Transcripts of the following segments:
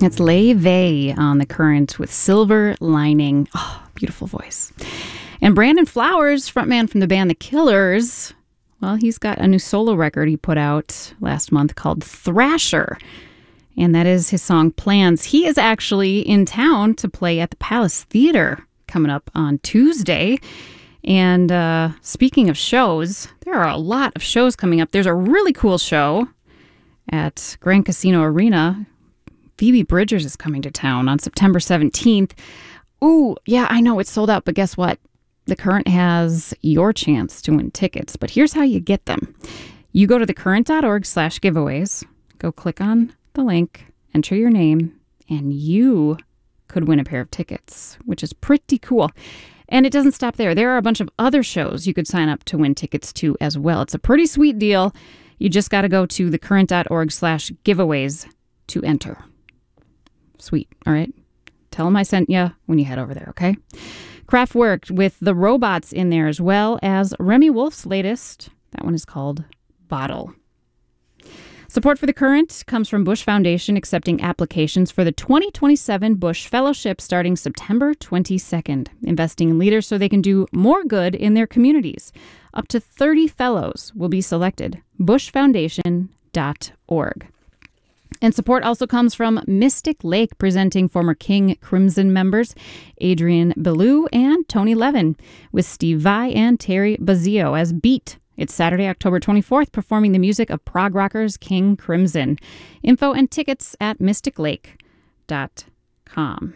It's Lay Vay on The Current with Silver Lining. Oh, beautiful voice. And Brandon Flowers, frontman from the band The Killers, well, he's got a new solo record he put out last month called Thrasher. And that is his song Plans. He is actually in town to play at the Palace Theater coming up on Tuesday. And speaking of shows, there are a lot of shows coming up. There's a really cool show at Grand Casino Arena. Phoebe Bridgers is coming to town on September 17th. Ooh, yeah, I know it's sold out, but guess what? The Current has your chance to win tickets, but here's how you get them. You go to thecurrent.org/giveaways, go click on the link, enter your name, and you could win a pair of tickets, which is pretty cool. And it doesn't stop there. There are a bunch of other shows you could sign up to win tickets to as well. It's a pretty sweet deal. You just got to go to thecurrent.org/giveaways to enter. Sweet. All right. Tell them I sent you when you head over there, okay? Kraftwerk with the robots in there, as well as Remy Wolf's latest. That one is called Bottle. Support for The Current comes from Bush Foundation, accepting applications for the 2027 Bush Fellowship starting September 22nd, investing in leaders so they can do more good in their communities. Up to 30 fellows will be selected. bushfoundation.org. And support also comes from Mystic Lake, presenting former King Crimson members Adrian Belew and Tony Levin, with Steve Vai and Terry Bozzio as Beat. It's Saturday, October 24th, performing the music of prog rockers King Crimson. Info and tickets at mysticlake.com.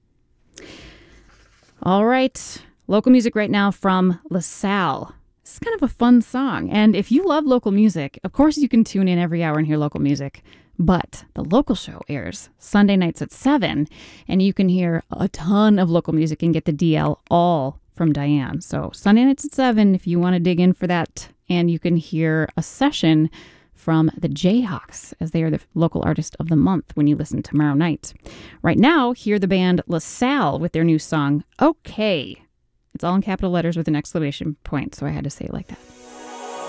All right, local music right now from LaSalle. This is kind of a fun song. And if you love local music, of course you can tune in every hour and hear local music. But the local show airs Sunday nights at 7, and you can hear a ton of local music and get the DL all from Diane. So Sunday nights at 7, if you want to dig in for that, and you can hear a session from the Jayhawks, as they are the local artist of the month when you listen tomorrow night. Right now, hear the band LaSalle with their new song, Okay. It's all in capital letters with an exclamation point, so I had to say it like that.